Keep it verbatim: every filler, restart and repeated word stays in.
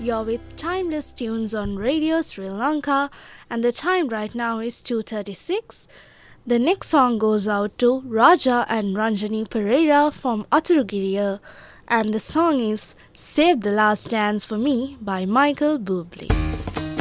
You're with Timeless Tunes on Radio Sri Lanka, and the time right now is two thirty-six. The next song goes out to Raja and Ranjani Pereira from Aturugiriya, and the song is Save the Last Dance for Me by Michael Bublé.